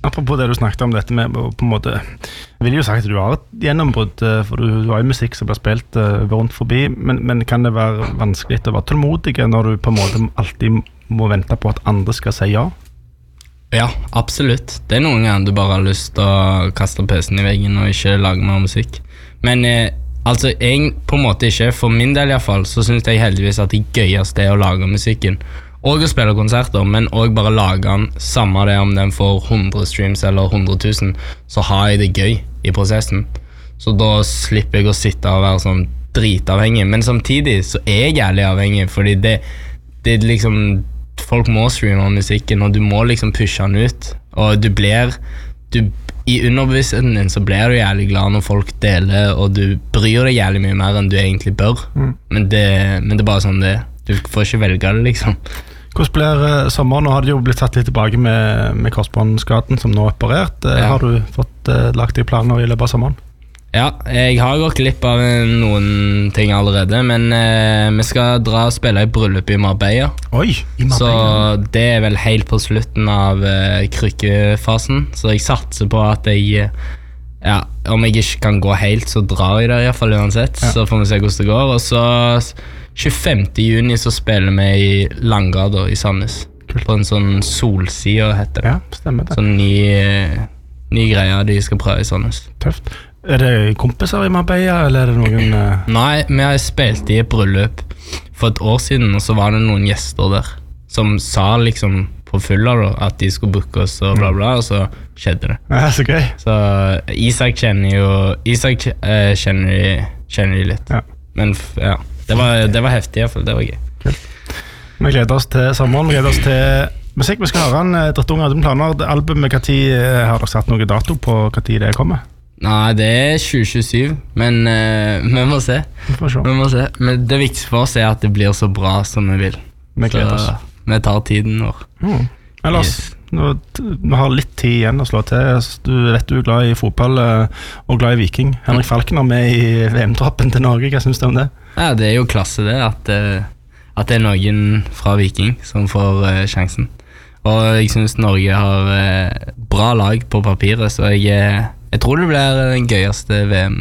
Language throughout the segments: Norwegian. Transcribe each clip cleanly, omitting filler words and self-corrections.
Apropos det du snakket om dette med på en måte, jeg vil jo sagt at du har et gjennombrudd, for du har jo musikk som blir spilt rundt forbi, men kan det være vanskelig å være tålmodig når du på en måte alltid må vente på at andre skal si ja? Ja, absolutt. Det noen ganger du bare har lyst til å kaste PC-en i veggen og ikke lage mer musikk. Men altså, jeg på en måte ikke, for min del i hvert fall, så synes jeg heldigvis at det gøyeste å lage musikken. Og å spille konserter, men også bare lage den, samme det om den får 100 streams eller 100 000, så har jeg det gøy i prosessen. Så da slipper jeg å sitte og være sånn dritavhengig, men samtidig så er jeg jævlig avhengig, fordi det liksom, folk må streame musikken, og du må liksom pushe den ut, og i underbevisstheten din så blir du jævlig glad når folk deler, og du bryr deg jævlig mye mer enn du egentlig bør, men det er bare sånn det. Du får ikke velge det, liksom. Hvordan blir sommeren? Nå har det jo blitt tatt litt tilbake med korsbåndskaden som nå er operert. Har du fått lagt deg planer i løpet av sommeren? Ja, jeg har gått glipp av noen ting allerede, men vi skal dra og spille i bryllup i Marbella. Oi, i Marbella. Så det er vel helt på slutten av krykkefasen, så jeg satser på at jeg... Ja, om jeg ikke kan gå helt, så drar jeg der i hvert fall uansett, så får vi se hvordan det går. Og så 25. juni så spiller vi i Langgata i Sandnes. Kult. På en sånn solside heter det. Ja, stemmer det. Sånn ny greie de skal prøve i Sandnes. Tøft. Er det kompiser i Marbella, eller er det noen... Nei, vi har spilt i et bryllup for et år siden, og så var det noen gjester der, som sa liksom på fulla da, at de skulle booke oss og bla bla, og så skjedde det. Ja, så gøy. Så Isak kjenner de litt. Ja. Men ja, det var heftig i hvert fall, det var gøy. Kult. Vi gleder oss til sommeren, vi gleder oss til musikk. Vi skal høre en Drittunger uten planer. Albumet, har dere satt noe dato på hva tid det kommer? Nei, det er 2027, men vi må se. Vi må se. Men det viktigste for oss er at det blir så bra som vi vil. Vi gleder oss. Vi tar tiden vår. Ellers, vi har litt tid igjen å slå til. Du vet du er glad i fotball og glad i Viking. Henrik Falken er med i VM-troppen til Norge. Hva synes du om det? Ja, det er jo klasse det, at det er noen fra Viking som får sjansen. Og jeg synes Norge har bra lag på papiret, så jeg tror det blir den gøyeste VM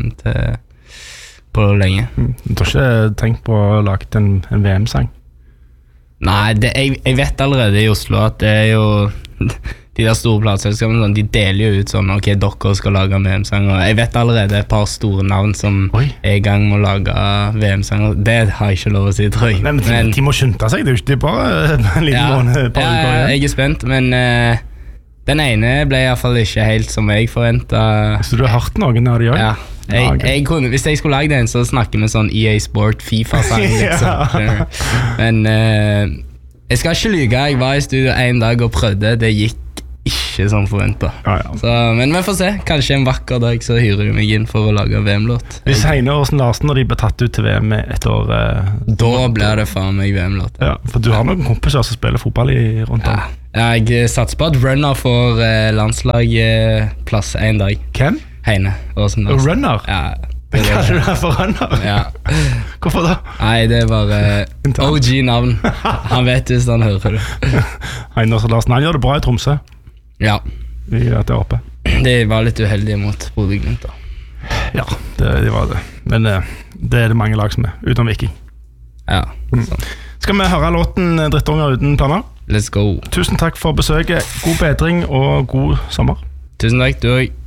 på lenge. Du har ikke tenkt på å lage en VM-sang? Nei, jeg vet allerede i Oslo at det er jo de der store plateselskapene, de deler jo ut sånn, ok, dere skal lage VM-sang, og jeg vet allerede et par store navn som er i gang med å lage VM-sang, det har jeg ikke lov å si, tror jeg. Nei, men de må skynde seg, det er jo ikke bare en liten måned. Ja, jeg er spent, men den ene ble i hvert fall ikke helt som jeg forventet. Så du har hørt noen av de også? Ja. Hvis jeg skulle lage den, så snakker vi sånn EA Sport FIFA-sang liksom. Men jeg skal ikke lyge, jeg var i studio en dag og prøvde, det gikk ikke som forventet. Men vi får se, kanskje en vakker dag så hyrer jeg meg inn for å lage VM-låt. Hvis Heine Åsen Larsen når de ble tatt ut til VM et år, da blir det faen meg VM-låt. Ja, for du har noen kompiser som spiller fotball rundt om. Ja, jeg satser på at Runner får landslagplass en dag. Hvem? Heine Åsen Larsen. Runner? Ja. Kaller du deg for Runner? Ja. Hvorfor da? Nei, det er bare OG-navn. Han vet hvis han hører det. Heine Åsen Larsen, han gjør det bra i Tromsø. Ja. Vi er der oppe. De var litt uheldige mot Bodø/Glimt da. Ja, det var det. Men det er det mange lag som er, utenom Viking. Ja. Skal vi høre låten Drittunger uten planer? Let's go. Tusen takk for besøket. God bedring og god sommer. Tusen takk, du også.